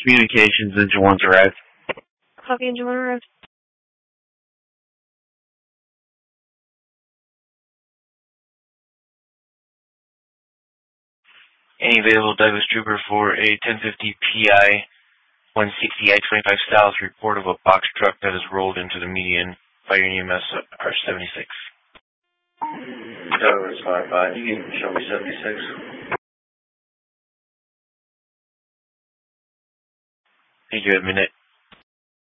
Communications, Engine 1's arrived. Copy, Engine 1 arrived. Any available Douglas Trooper for a 1050 PI 160 I-25 Styles report of a box truck that has rolled into the median by your EMS R76. Douglas 5-5, you can show me 76. Thank you, a minute.